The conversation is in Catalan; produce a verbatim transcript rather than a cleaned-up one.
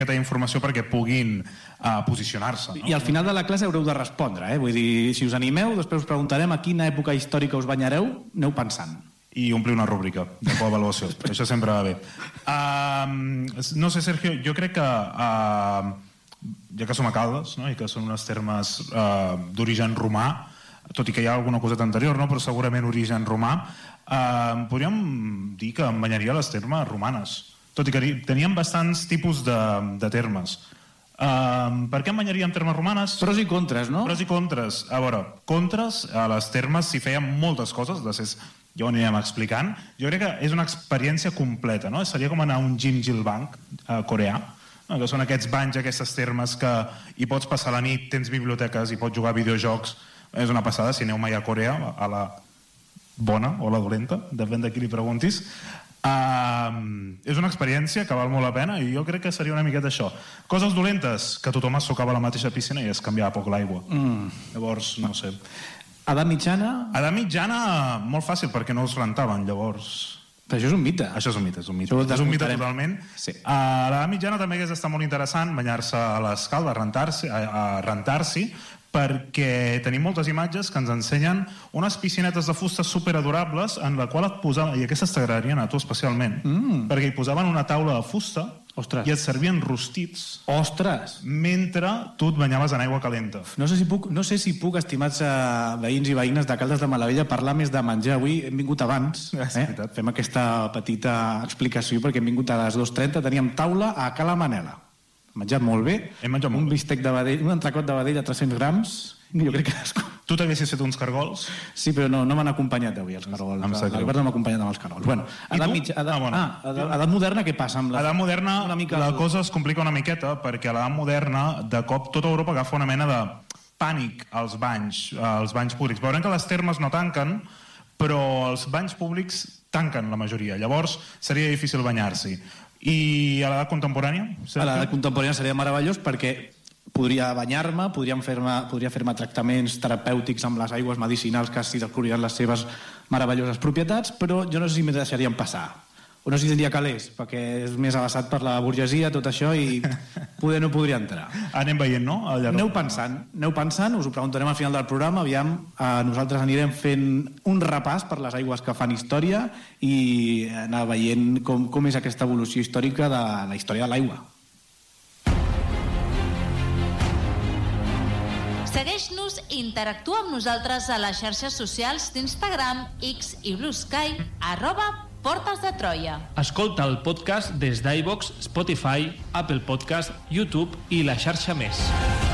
aquesta informació perquè puguin uh, posicionar-se. No? I al final de la classe haureu de respondre, eh? Vull dir, si us animeu, després us preguntarem a quina època històrica us banyareu, aneu pensant. I omplir una rúbrica de coavaluació. Això sempre va bé. Uh, no sé, Sergio, jo crec que, uh, ja que som a Caldes, no? I que són uns termes uh, d'origen romà, tot i que hi ha alguna coseta anterior, no? Però segurament origen romà, uh, podríem dir que em banyaria les termes romanes. Tot i que teníem bastants tipus de, de termes. Uh, per què em banyaria en termes romanes? Pros i contres, no? Pros i contres. A veure, contres, a les termes s'hi feien moltes coses, de ser, ja ho anirem explicant. Jo crec que és una experiència completa, no? Seria com anar a un Jimjilbang uh, coreà, no? Que són aquests banys, aquestes termes que hi pots passar la nit, tens biblioteques, hi pots jugar a videojocs. És una passada, si aneu mai a Corea, a la bona o la dolenta, depèn de qui li preguntis. Uh, és una experiència que val molt la pena i jo crec que seria una miqueta això. Coses dolentes, que tothom es socava a la mateixa piscina i es canviava poc l'aigua. Mm. Llavors, no sé. Edat mitjana? Edat mitjana, molt fàcil, perquè no es rentaven, llavors... Però això és un mite. Això és un mite, és un mite. És un mite totalment. Sí. A l'edat mitjana també hagués estat molt interessant banyar-se a l'escalda, a rentar-s'hi, a rentar-s'hi, perquè tenim moltes imatges que ens ensenyen unes piscinetes de fusta superadorables en la qual et posaven, i aquestes t'agradarien a tu especialment, mm. perquè hi posaven una taula de fusta. Ostres. I et servien rostits. Ostres! Mentre tu et banyaves en aigua calenta. No sé si puc, no sé si puc estimats eh, veïns i veïnes de Caldes de Malavella, parlar més de menjar. Avui hem vingut abans, eh? Fem aquesta petita explicació perquè hem vingut a les dues trenta, teníem taula a Cala Manela. Hem menjat molt bé. Hem menjat molt un bistec de vedell, un entrecot de vedell a tres-cents grams. Jo crec que... Tu t'haguessis fet uns cargols? Sí, però no, no m'han acompanyat avui els cargols. L'Albert no m'ha acompanyat amb els cargols. Bueno, edat, mitja, edat, ah, bueno. ah, edat, edat moderna, què passa? Amb la... edat moderna, una mica... la cosa es complica una miqueta, perquè a l'edat moderna, de cop, tota Europa agafa una mena de pànic als banys, als banys públics. Veurem que les termes no tanquen, però els banys públics tanquen la majoria. Llavors, seria difícil banyar-s'hi. I a l'edat contemporània? A l'edat contemporània seria meravellós perquè podria banyar-me, podria fer-me podria fer-me tractaments terapèutics amb les aigües medicinals que s'hi descobriran les seves meravelloses propietats, però jo no sé si m'hi deixarien passar. O no sé si tindria calés, perquè és més avançat per la burgesia, tot això, i poder no podria entrar. Anem veient, no? Aneu pensant, aneu pensant, us ho preguntarem al final del programa, aviam, eh, nosaltres anirem fent un repàs per les aigües que fan història i anar veient com, com és aquesta evolució històrica de la història de l'aigua. Segueix-nos i interactua amb nosaltres a les xarxes socials d'Instagram, X i Blue Sky, arroba Portes de Troia. Escolta el podcast des d'iVoox, Spotify, Apple Podcast, YouTube i la xarxa més.